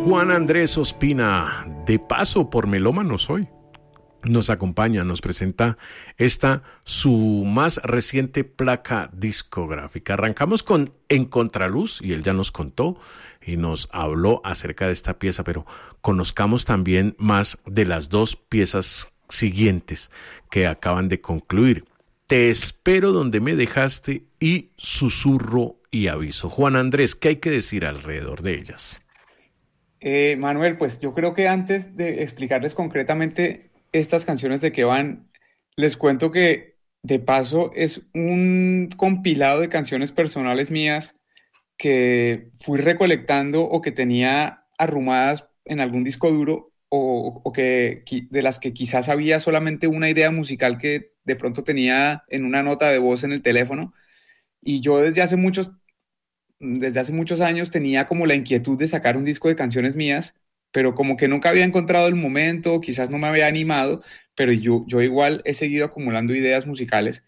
Juan Andrés Ospina, de paso por Melómanos hoy, nos acompaña, nos presenta esta, su más reciente placa discográfica. Arrancamos con En Contraluz, y él ya nos contó y nos habló acerca de esta pieza, pero conozcamos también más de las dos piezas siguientes que acaban de concluir. Te espero donde me dejaste y Susurro y Aviso. Juan Andrés, ¿qué hay que decir alrededor de ellas? Manuel, pues yo creo que antes de explicarles concretamente estas canciones de qué van, les cuento que de paso es un compilado de canciones personales mías que fui recolectando o que tenía arrumadas en algún disco duro o que de las que quizás había solamente una idea musical que de pronto tenía en una nota de voz en el teléfono. Y yo desde hace muchos años tenía como la inquietud de sacar un disco de canciones mías, pero como que nunca había encontrado el momento, quizás no me había animado, pero yo igual he seguido acumulando ideas musicales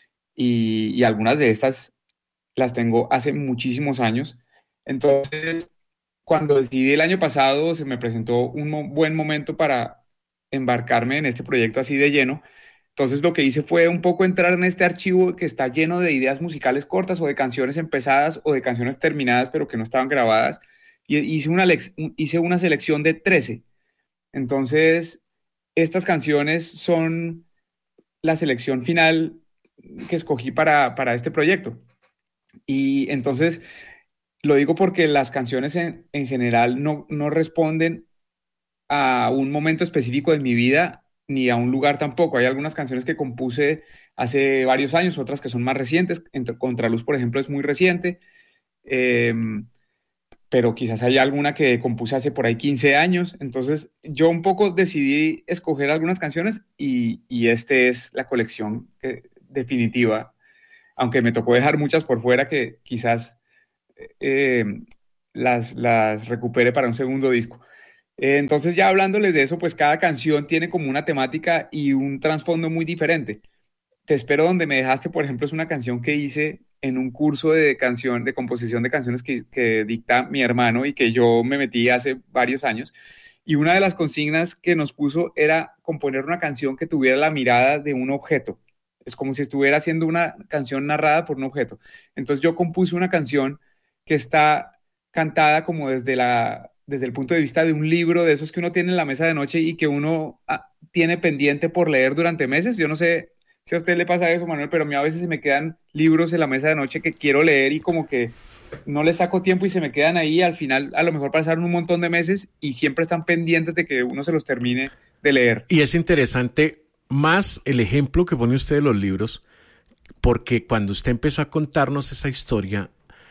y algunas de estas las tengo hace muchísimos años. Entonces, cuando decidí el año pasado, se me presentó un buen momento para embarcarme en este proyecto así de lleno. Entonces lo que hice fue un poco entrar en este archivo que está lleno de ideas musicales cortas o de canciones empezadas o de canciones terminadas pero que no estaban grabadas. Y hice una selección de 13. Entonces, estas canciones son la selección final que escogí para este proyecto. Y entonces lo digo porque las canciones en general no responden a un momento específico de mi vida ni a un lugar tampoco. Hay algunas canciones que compuse hace varios años, otras que son más recientes. Contraluz, por ejemplo, es muy reciente, eh, pero quizás hay alguna que compuse hace por ahí 15 años. Entonces yo un poco decidí escoger algunas canciones y este es la colección definitiva, aunque me tocó dejar muchas por fuera que quizás eh, las recupere para un segundo disco. Entonces ya hablándoles de eso, pues cada canción tiene como una temática y un trasfondo muy diferente. Te espero donde me dejaste, por ejemplo, es una canción que hice en un curso de composición de canciones que dicta mi hermano y que yo me metí hace varios años. Y una de las consignas que nos puso era componer una canción que tuviera la mirada de un objeto. Es como si estuviera haciendo una canción narrada por un objeto. Entonces yo compuse una canción que está cantada como desde el punto de vista de un libro de esos que uno tiene en la mesa de noche y que uno tiene pendiente por leer durante meses. Yo no sé si a usted le pasa eso, Manuel, pero a mí a veces se me quedan libros en la mesa de noche que quiero leer y como que no les saco tiempo y se me quedan ahí. Al final, a lo mejor pasaron un montón de meses y siempre están pendientes de que uno se los termine de leer. Y es interesante más el ejemplo que pone usted de los libros, porque cuando usted empezó a contarnos esa historia,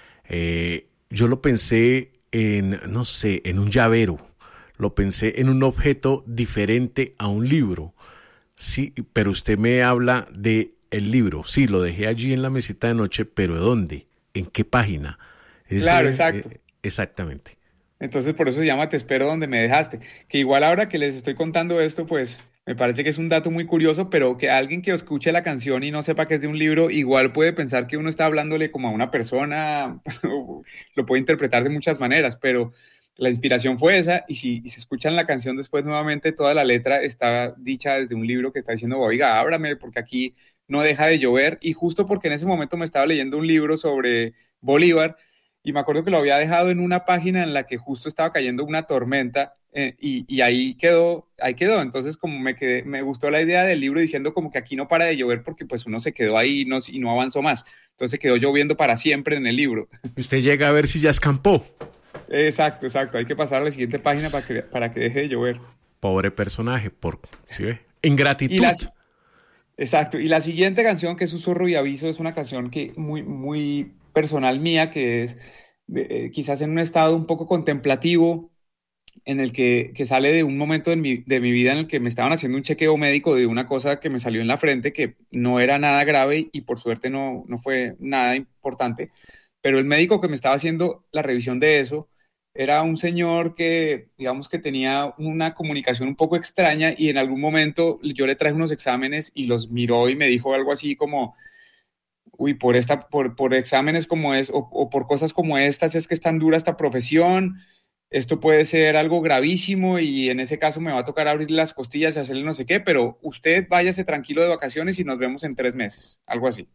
yo lo pensé en, no sé, en un llavero, lo pensé en un objeto diferente a un libro. Sí, pero usted me habla de el libro. Sí, lo dejé allí en la mesita de noche, pero ¿dónde? ¿En qué página? Claro, exacto. Exactamente. Entonces por eso se llama Te espero donde me dejaste. Que igual ahora que les estoy contando esto, pues me parece que es un dato muy curioso, pero que alguien que escuche la canción y no sepa que es de un libro, igual puede pensar que uno está hablándole como a una persona, lo puede interpretar de muchas maneras, pero la inspiración fue esa y si escuchan la canción después nuevamente, toda la letra está dicha desde un libro que está diciendo, oiga, ábrame porque aquí no deja de llover y justo porque en ese momento me estaba leyendo un libro sobre Bolívar y me acuerdo que lo había dejado en una página en la que justo estaba cayendo una tormenta y ahí quedó, ahí quedó. Entonces como me gustó la idea del libro diciendo como que aquí no para de llover porque pues uno se quedó ahí y no avanzó más. Entonces quedó lloviendo para siempre en el libro. Usted llega a ver si ya escampó. Exacto, exacto. Hay que pasar a la siguiente página para que deje de llover. Pobre personaje, ¿sí ve? Y Ingratitud. las, exacto. Y la siguiente canción, que es Susurro y Aviso, es una canción que muy, muy personal mía, que es quizás en un estado un poco contemplativo, en el que sale de un momento de mi vida en el que me estaban haciendo un chequeo médico de una cosa que me salió en la frente que no era nada grave y por suerte no fue nada importante, pero el médico que me estaba haciendo la revisión de eso era un señor que, digamos que tenía una comunicación un poco extraña y en algún momento yo le traje unos exámenes y los miró y me dijo algo así como, uy, por exámenes como es o por cosas como estas es que es tan dura esta profesión, esto puede ser algo gravísimo y en ese caso me va a tocar abrir las costillas y hacerle no sé qué, pero usted váyase tranquilo de vacaciones y nos vemos en 3 meses, algo así.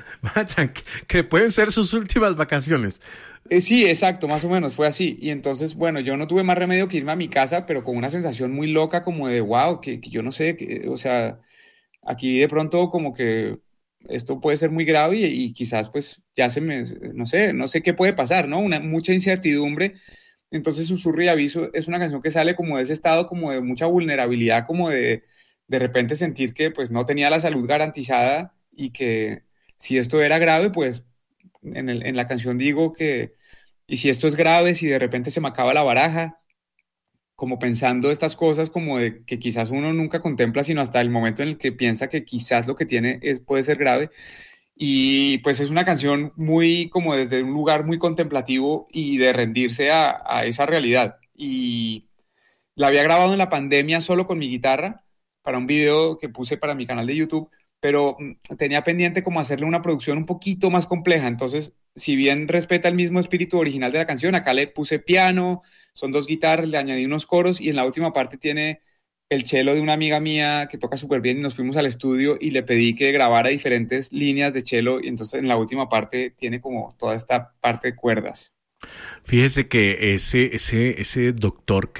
Que pueden ser sus últimas vacaciones. Sí, exacto, más o menos fue así. Y entonces, bueno, yo no tuve más remedio que irme a mi casa, pero con una sensación muy loca como de, wow, que yo no sé, o sea, aquí de pronto como que esto puede ser muy grave y quizás pues ya no sé qué puede pasar, ¿no? Mucha incertidumbre. Entonces Susurro y Aviso es una canción que sale como de ese estado como de mucha vulnerabilidad, como de repente sentir que pues no tenía la salud garantizada y que si esto era grave, pues en la canción digo que, y si esto es grave, si de repente se me acaba la baraja, como pensando estas cosas como de que quizás uno nunca contempla, sino hasta el momento en el que piensa que quizás lo que tiene puede ser grave. Y pues es una canción muy como desde un lugar muy contemplativo y de rendirse a esa realidad. Y la había grabado en la pandemia solo con mi guitarra para un video que puse para mi canal de YouTube, pero tenía pendiente como hacerle una producción un poquito más compleja. Entonces, si bien respeta el mismo espíritu original de la canción, acá le puse piano, son 2 guitarras, le añadí unos coros y en la última parte tiene el cello de una amiga mía que toca súper bien y nos fuimos al estudio y le pedí que grabara diferentes líneas de cello y entonces en la última parte tiene como toda esta parte de cuerdas. Fíjese que ese doctor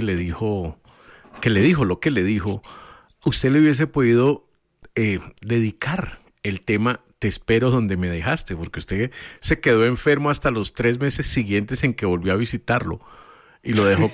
que le dijo lo que le dijo, usted le hubiese podido dedicar el tema Te espero donde me dejaste, porque usted se quedó enfermo hasta los 3 meses siguientes en que volvió a visitarlo y lo dejó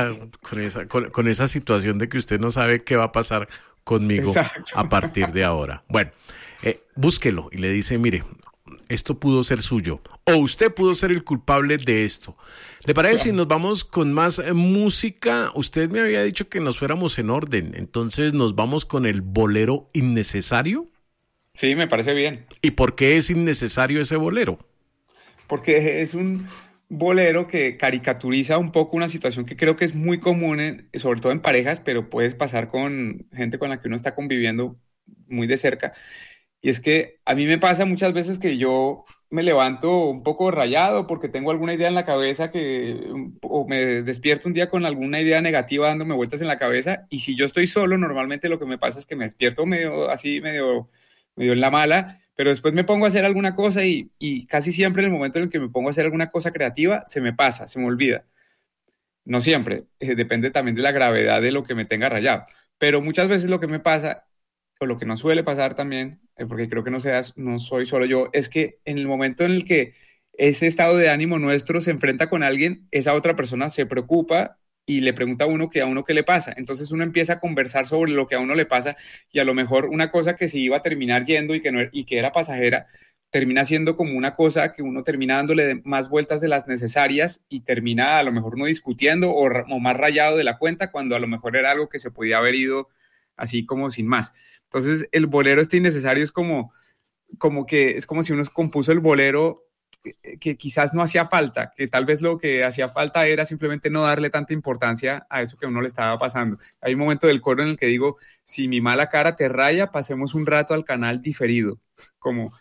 con esa situación de que usted no sabe qué va a pasar conmigo Exacto. a partir de ahora. Bueno, búsquelo y le dice, mire, esto pudo ser suyo o usted pudo ser el culpable de esto. ¿Le parece si nos vamos con más música? Usted me había dicho que nos fuéramos en orden, entonces nos vamos con el bolero innecesario. Sí, me parece bien. ¿Y por qué es innecesario ese bolero? Porque es un bolero que caricaturiza un poco una situación que creo que es muy común, sobre todo en parejas, pero puedes pasar con gente con la que uno está conviviendo muy de cerca. Y es que a mí me pasa muchas veces que yo me levanto un poco rayado porque tengo alguna idea en la cabeza o me despierto un día con alguna idea negativa dándome vueltas en la cabeza. Y si yo estoy solo, normalmente lo que me pasa es que me despierto medio así, medio en la mala, pero después me pongo a hacer alguna cosa y casi siempre en el momento en el que me pongo a hacer alguna cosa creativa, se me pasa, se me olvida. No siempre, depende también de la gravedad de lo que me tenga rayado. Pero muchas veces lo que me pasa, o lo que no suele pasar también, porque creo que no soy solo yo, es que en el momento en el que ese estado de ánimo nuestro se enfrenta con alguien, esa otra persona se preocupa y le pregunta a uno qué le pasa. Entonces uno empieza a conversar sobre lo que a uno le pasa y a lo mejor una cosa que se iba a terminar yendo y que era pasajera, termina siendo como una cosa que uno termina dándole más vueltas de las necesarias y termina a lo mejor uno discutiendo o más rayado de la cuenta cuando a lo mejor era algo que se podía haber ido así como sin más. Entonces el bolero este innecesario es como que es como si uno compuso el bolero que quizás no hacía falta, que tal vez lo que hacía falta era simplemente no darle tanta importancia a eso que a uno le estaba pasando. Hay un momento del coro en el que digo, si mi mala cara te raya, pasemos un rato al canal diferido, como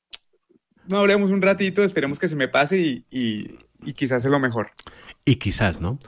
no hablemos un ratito, esperemos que se me pase y quizás es lo mejor. Y quizás, ¿no?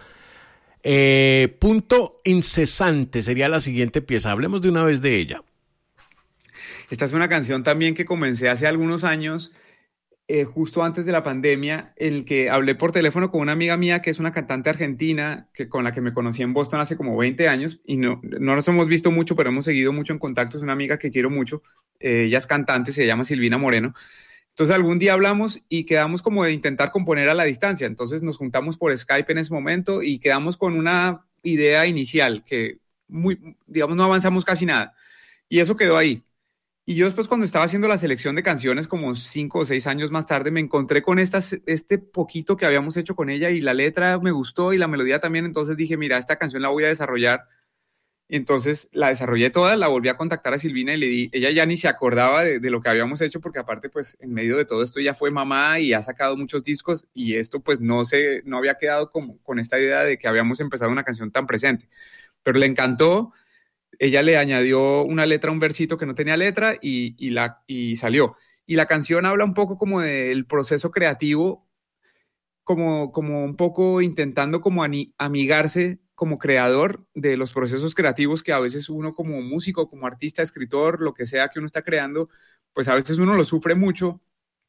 Punto incesante sería la siguiente pieza. Hablemos de una vez de ella. Esta es una canción también que comencé hace algunos años, justo antes de la pandemia, en el que hablé por teléfono con una amiga mía que es una cantante argentina con la que me conocí en Boston hace como 20 años y no nos hemos visto mucho, pero hemos seguido mucho en contacto. Es una amiga que quiero mucho. Ella es cantante, se llama Silvina Moreno. Entonces algún día hablamos y quedamos como de intentar componer a la distancia. Entonces nos juntamos por Skype en ese momento y quedamos con una idea inicial que digamos, no avanzamos casi nada. Y eso quedó ahí. Y yo después cuando estaba haciendo la selección de canciones, como 5 o 6 años más tarde, me encontré con este poquito que habíamos hecho con ella y la letra me gustó y la melodía también. Entonces dije, mira, esta canción la voy a desarrollar. Y entonces la desarrollé toda, la volví a contactar a Silvina y le di, ella ya ni se acordaba de lo que habíamos hecho porque aparte pues en medio de todo esto ya fue mamá y ha sacado muchos discos y esto pues no había quedado como con esta idea de que habíamos empezado una canción tan presente. Pero le encantó. Ella le añadió una letra, un versito que no tenía letra y salió. Y la canción habla un poco como del proceso creativo, como un poco intentando como amigarse como creador de los procesos creativos que a veces uno como músico, como artista, escritor, lo que sea que uno está creando, pues a veces uno lo sufre mucho,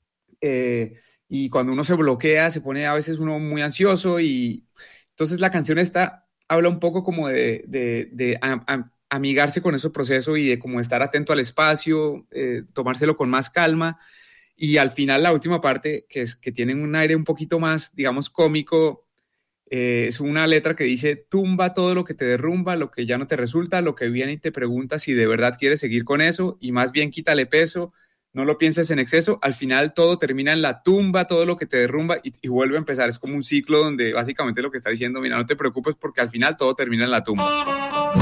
y cuando uno se bloquea se pone a veces uno muy ansioso, y entonces la canción esta habla un poco como de amigarse con ese proceso y de como estar atento al espacio, tomárselo con más calma. Y al final la última parte, que tiene un aire un poquito más, digamos, cómico, es una letra que dice: tumba todo lo que te derrumba, lo que ya no te resulta, lo que viene y te pregunta si de verdad quieres seguir con eso, y más bien quítale peso, no lo pienses en exceso. Al final todo termina en la tumba, todo lo que te derrumba, y vuelve a empezar. Es como un ciclo donde básicamente lo que está diciendo: mira, no te preocupes porque al final todo termina en la tumba.